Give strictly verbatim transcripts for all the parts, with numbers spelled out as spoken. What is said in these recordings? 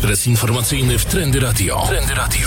Ekspres informacyjny w Trendy Radio. Trendy Radio.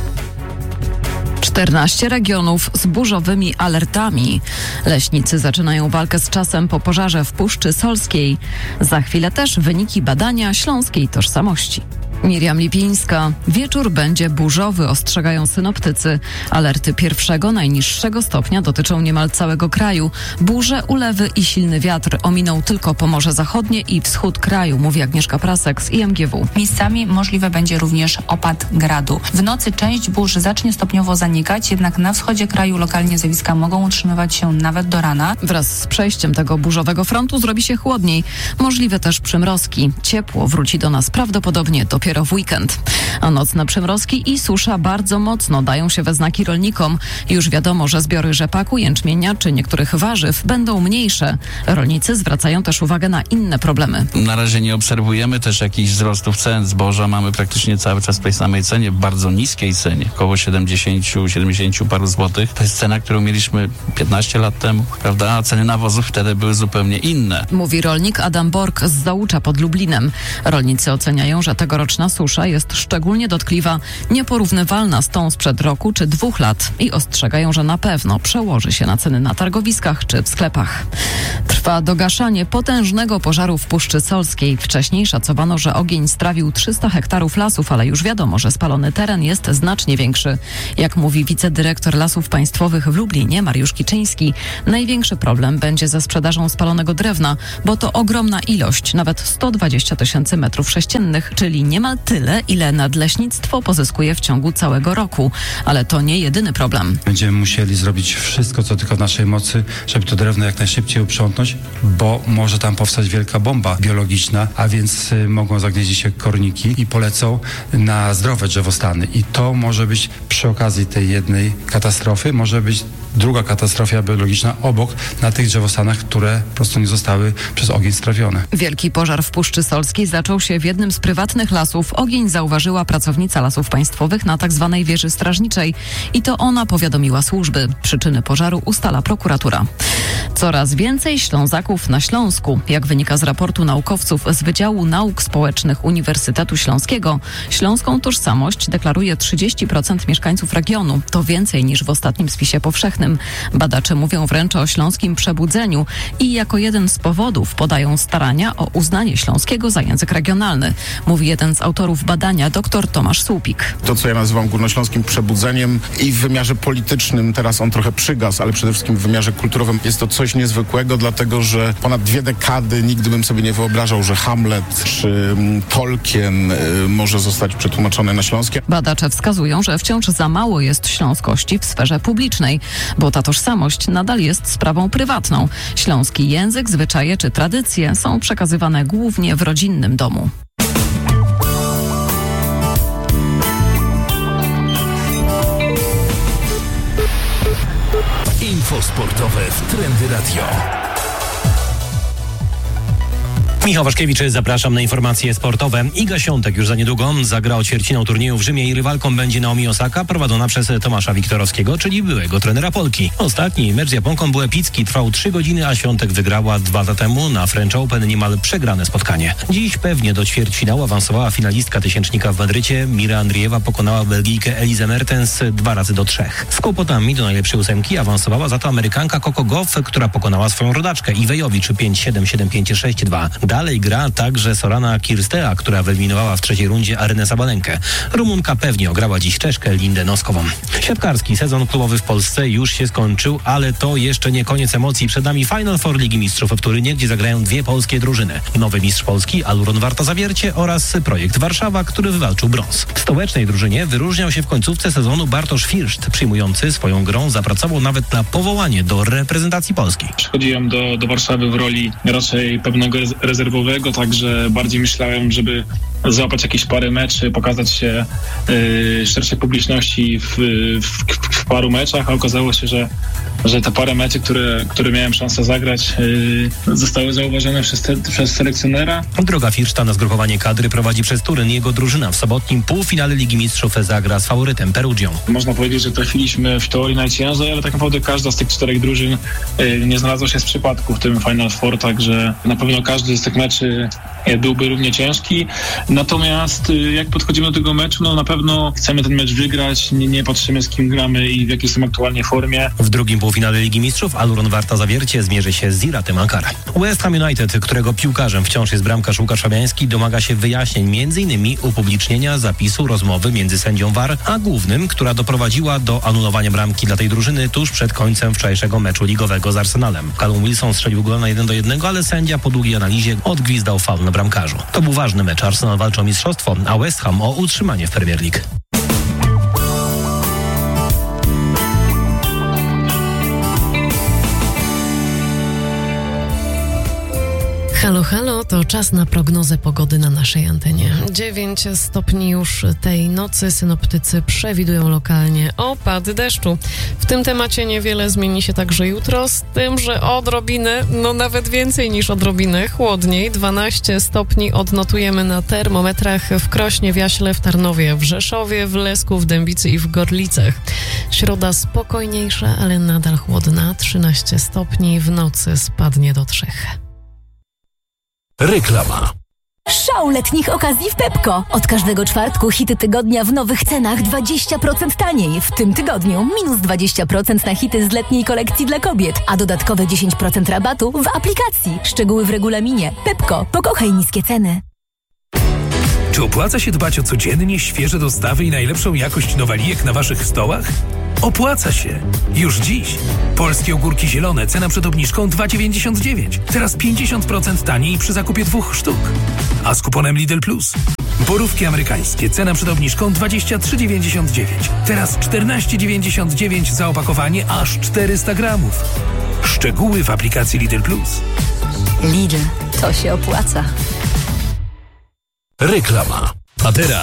czternaście regionów z burzowymi alertami. Leśnicy zaczynają walkę z czasem po pożarze w Puszczy Solskiej. Za chwilę też wyniki badania śląskiej tożsamości. Miriam Lipińska. Wieczór będzie burzowy, ostrzegają synoptycy. Alerty pierwszego, najniższego stopnia dotyczą niemal całego kraju. Burze, ulewy i silny wiatr ominą tylko Pomorze Zachodnie i wschód kraju, mówi Agnieszka Prasek z I M G W. Miejscami możliwe będzie również opad gradu. W nocy część burz zacznie stopniowo zanikać, jednak na wschodzie kraju lokalnie zjawiska mogą utrzymywać się nawet do rana. Wraz z przejściem tego burzowego frontu zrobi się chłodniej. Możliwe też przymrozki. Ciepło wróci do nas prawdopodobnie dopiero w weekend. A nocne przymrozki i susza bardzo mocno dają się we znaki rolnikom. Już wiadomo, że zbiory rzepaku, jęczmienia czy niektórych warzyw będą mniejsze. Rolnicy zwracają też uwagę na inne problemy. Na razie nie obserwujemy też jakichś wzrostów cen zboża. Mamy praktycznie cały czas w tej samej cenie, w bardzo niskiej cenie, około siedemdziesiąt, siedemdziesiąt paru złotych. To jest cena, którą mieliśmy piętnaście lat temu, prawda? A ceny nawozów wtedy były zupełnie inne. Mówi rolnik Adam Bork z Załucza pod Lublinem. Rolnicy oceniają, że tegoroczna susza jest szczególnie dotkliwa, nieporównywalna z tą sprzed roku czy dwóch lat i ostrzegają, że na pewno przełoży się na ceny na targowiskach czy w sklepach. Trwa dogaszanie potężnego pożaru w Puszczy Solskiej. Wcześniej szacowano, że ogień strawił trzysta hektarów lasów, ale już wiadomo, że spalony teren jest znacznie większy. Jak mówi wicedyrektor Lasów Państwowych w Lublinie Mariusz Kiczyński, największy problem będzie ze sprzedażą spalonego drewna, bo to ogromna ilość, nawet sto dwadzieścia tysięcy metrów sześciennych, czyli niemal tyle, ile nadleśnictwo pozyskuje w ciągu całego roku. Ale to nie jedyny problem. Będziemy musieli zrobić wszystko, co tylko w naszej mocy, żeby to drewno jak najszybciej uprzątnąć, bo może tam powstać wielka bomba biologiczna, a więc y, mogą zagnieździć się korniki i polecą na zdrowe drzewostany. I to może być przy okazji tej jednej katastrofy, może być druga katastrofa biologiczna obok, na tych drzewostanach, które po prostu nie zostały przez ogień strawione. Wielki pożar w Puszczy Solskiej zaczął się w jednym z prywatnych lasów. Ogień zauważyła pracownica Lasów Państwowych na tak zwanej wieży strażniczej i to ona powiadomiła służby. Przyczyny pożaru ustala prokuratura. Coraz więcej Ślązaków na Śląsku. Jak wynika z raportu naukowców z Wydziału Nauk Społecznych Uniwersytetu Śląskiego, śląską tożsamość deklaruje trzydzieści procent mieszkańców regionu. To więcej niż w ostatnim spisie powszechnym. Badacze mówią wręcz o śląskim przebudzeniu i jako jeden z powodów podają starania o uznanie śląskiego za język regionalny. Mówi jeden z autorów badania, dr Tomasz Słupik. To, co ja nazywam górnośląskim przebudzeniem i w wymiarze politycznym, teraz on trochę przygasł, ale przede wszystkim w wymiarze kulturowym jest to coś niezwykłego, dlatego że ponad dwie dekady nigdy bym sobie nie wyobrażał, że Hamlet czy Tolkien y, może zostać przetłumaczony na śląskie. Badacze wskazują, że wciąż za mało jest śląskości w sferze publicznej, bo ta tożsamość nadal jest sprawą prywatną. Śląski język, zwyczaje czy tradycje są przekazywane głównie w rodzinnym domu. Info sportowe w Trendy Radio. Michał Waszkiewicz, zapraszam na informacje sportowe. Iga Świątek już za niedługo zagra ćwierćfinał turnieju w Rzymie i rywalką będzie Naomi Osaka, prowadzona przez Tomasza Wiktorowskiego, czyli byłego trenera Polki. Ostatni mecz z Japonką był epicki, trwał trzy godziny, a Świątek wygrała dwa lata temu na French Open niemal przegrane spotkanie. Dziś pewnie do ćwierćfinału awansowała finalistka tysięcznika w Madrycie. Mira Andriejewa pokonała Belgijkę Elizę Mertens dwa razy do trzech. Z kłopotami do najlepszej ósemki awansowała za to Amerykanka Coco Gauff, która pokonała swoją rodaczkę Iwę Jowicz pięć siedem, siedem pięć, sześć dwa. Dalej gra także Sorana Kirstea, która wyeliminowała w trzeciej rundzie Arynę Sabalenkę. Rumunka pewnie ograła dziś Czeszkę Lindę Noskową. Siatkarski sezon klubowy w Polsce już się skończył, ale to jeszcze nie koniec emocji. Przed nami Final Four Ligi Mistrzów w Turynie, gdzie zagrają dwie polskie drużyny. Nowy mistrz Polski Aluron Warta Zawiercie oraz Projekt Warszawa, który wywalczył brąz. W stołecznej drużynie wyróżniał się w końcówce sezonu Bartosz Firszt. Przyjmujący swoją grą zapracował nawet na powołanie do reprezentacji Polski. Przychodziłem do, do Warszawy w roli raczej pewnego rezerwowego, także bardziej myślałem, żeby złapać jakieś parę meczy, pokazać się y, szerszej publiczności w, w, w paru meczach, a okazało się, że, że te parę meczy, które, które miałem szansę zagrać, y, zostały zauważone przez, te, przez selekcjonera. Droga Firszta na zgrupowanie kadry prowadzi przez Turyn. Jego drużyna w sobotnim półfinale Ligi Mistrzów zagra z faworytem Perugią. Można powiedzieć, że trafiliśmy w teorii najciężej, ale tak naprawdę każda z tych czterech drużyn y, nie znalazła się z przypadku w tym Final Four, także na pewno każdy z tych meczy byłby równie ciężki. Natomiast jak podchodzimy do tego meczu, no na pewno chcemy ten mecz wygrać, nie, nie patrzymy z kim gramy i w jakiej są aktualnie formie. W drugim półfinale Ligi Mistrzów Aluron Warta Zawiercie zmierzy się z Iratem Ankara. West Ham United, którego piłkarzem wciąż jest bramkarz Łukasz Fabiański, domaga się wyjaśnień, między innymi upublicznienia zapisu rozmowy między sędzią V A R a głównym, która doprowadziła do anulowania bramki dla tej drużyny tuż przed końcem wczorajszego meczu ligowego z Arsenalem. Callum Wilson strzelił gol na jeden do jednego, ale sędzia po długiej analizie odgwizdał faul na bramkarzu. To był ważny mecz. Arsenal walczy o mistrzostwo, a West Ham o utrzymanie w Premier League. Halo, halo, to czas na prognozę pogody na naszej antenie. dziewięć stopni już tej nocy. Synoptycy przewidują lokalnie opad deszczu. W tym temacie niewiele zmieni się także jutro, z tym, że odrobinę, no nawet więcej niż odrobinę, chłodniej. dwanaście stopni odnotujemy na termometrach w Krośnie, w Jaśle, w Tarnowie, w Rzeszowie, w Lesku, w Dębicy i w Gorlicach. Środa spokojniejsza, ale nadal chłodna. trzynaście stopni, w nocy spadnie do trzech. Reklama. Szał letnich okazji w Pepco. Od każdego czwartku hity tygodnia w nowych cenach dwadzieścia procent taniej. W tym tygodniu minus dwadzieścia procent na hity z letniej kolekcji dla kobiet, a dodatkowe dziesięć procent rabatu w aplikacji. Szczegóły w regulaminie. Pepco. Pokochaj niskie ceny. Czy opłaca się dbać o codziennie świeże dostawy i najlepszą jakość nowalijek na waszych stołach? Opłaca się. Już dziś. Polskie ogórki zielone, cena przed obniżką dwa dziewięćdziesiąt dziewięć. Teraz pięćdziesiąt procent taniej przy zakupie dwóch sztuk. A z kuponem Lidl Plus. Borówki amerykańskie, cena przed obniżką dwadzieścia trzy dziewięćdziesiąt dziewięć. Teraz czternaście dziewięćdziesiąt dziewięć za opakowanie aż czterysta gramów. Szczegóły w aplikacji Lidl Plus. Lidl, to się opłaca. Reklama. A teraz